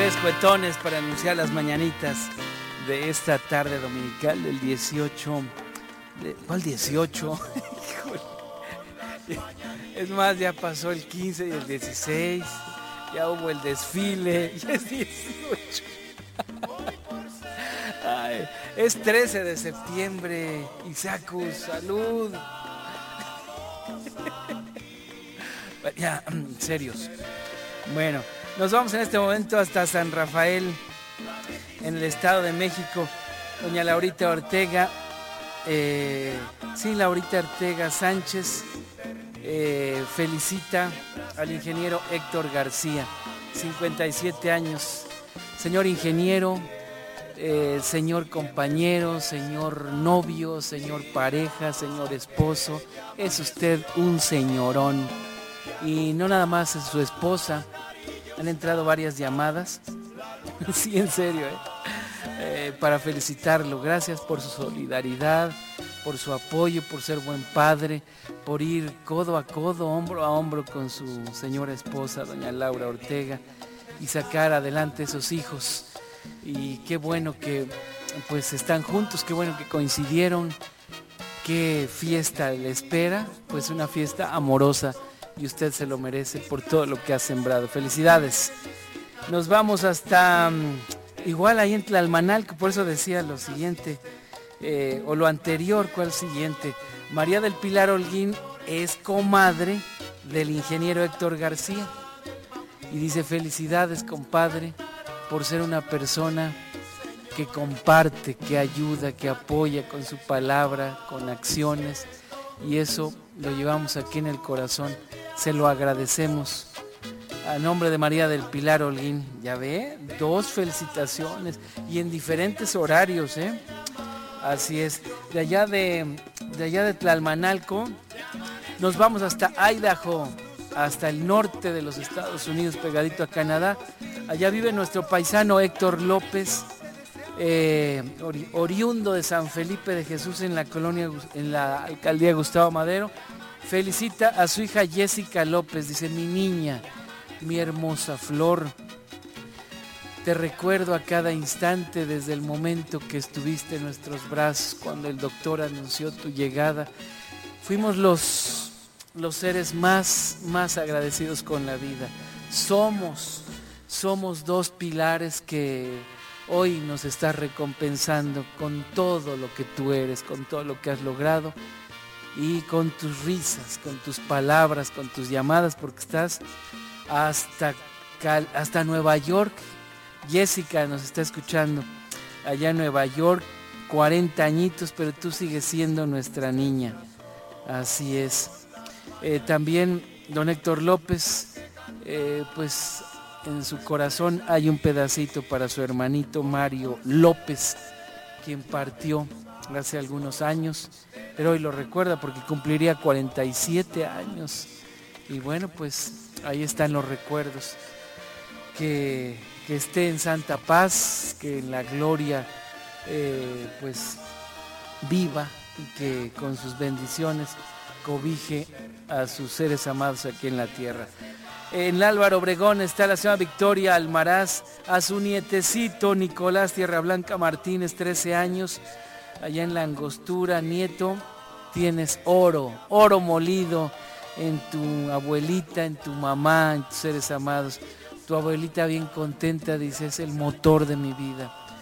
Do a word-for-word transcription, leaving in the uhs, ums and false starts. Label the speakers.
Speaker 1: tres cuetones para anunciar las mañanitas de esta tarde dominical del dieciocho. De, ¿Cuál dieciocho? Es más, ya pasó el quince y el dieciséis. Ya hubo el desfile. Ya es dieciocho. Ay, es trece de septiembre. Isacus, salud. Ya, serios. Bueno, nos vamos en este momento hasta San Rafael, en el Estado de México. Doña Laurita Ortega, eh, sí, Laurita Ortega Sánchez, eh, felicita al ingeniero Héctor García, cincuenta y siete años. Señor ingeniero, eh, señor compañero, señor novio, señor pareja, señor esposo, es usted un señorón. Y no nada más es su esposa, han entrado varias llamadas, sí, en serio, ¿eh? Eh, para felicitarlo. Gracias por su solidaridad, por su apoyo, por ser buen padre, por ir codo a codo, hombro a hombro con su señora esposa, doña Laura Ortega, y sacar adelante esos hijos. Y qué bueno que pues están juntos, qué bueno que coincidieron, qué fiesta le espera, pues una fiesta amorosa. Y usted se lo merece por todo lo que ha sembrado. Felicidades. Nos vamos hasta, um, igual ahí en Tlalmanalco, por eso decía lo siguiente, eh, o lo anterior, ¿cuál siguiente? María del Pilar Holguín es comadre del ingeniero Héctor García. Y dice, felicidades, compadre, por ser una persona que comparte, que ayuda, que apoya con su palabra, con acciones. Y eso lo llevamos aquí en el corazón. Se lo agradecemos. A nombre de María del Pilar Holguín, ya ve, dos felicitaciones y en diferentes horarios, ¿eh? Así es. De allá de, de allá de Tlalmanalco, nos vamos hasta Idaho, hasta el norte de los Estados Unidos, pegadito a Canadá. Allá vive nuestro paisano Héctor López, eh, ori, oriundo de San Felipe de Jesús en la colonia, en la alcaldía Gustavo Madero. Felicita a su hija Jessica López, dice, mi niña, mi hermosa flor, te recuerdo a cada instante desde el momento que estuviste en nuestros brazos cuando el doctor anunció tu llegada. Fuimos los, los seres más, más agradecidos con la vida. Somos, somos dos pilares que hoy nos estás recompensando con todo lo que tú eres, con todo lo que has logrado. Y con tus risas, con tus palabras, con tus llamadas, porque estás hasta, Cal- hasta Nueva York. Jessica nos está escuchando allá en Nueva York, cuarenta añitos, pero tú sigues siendo nuestra niña. Así es. Eh, también don Héctor López, eh, pues en su corazón hay un pedacito para su hermanito Mario López, quien partió hace algunos años, pero hoy lo recuerda porque cumpliría cuarenta y siete años. Y bueno, pues ahí están los recuerdos. Que, que esté en santa paz, que en la gloria eh, pues viva y que con sus bendiciones cobije a sus seres amados aquí en la tierra. En Álvaro Obregón está la señora Victoria Almaraz, a su nietecito Nicolás Tierra Blanca Martínez, trece años, allá en la Angostura. Nieto, tienes oro, oro molido en tu abuelita, en tu mamá, en tus seres amados. Tu abuelita bien contenta dice, es el motor de mi vida.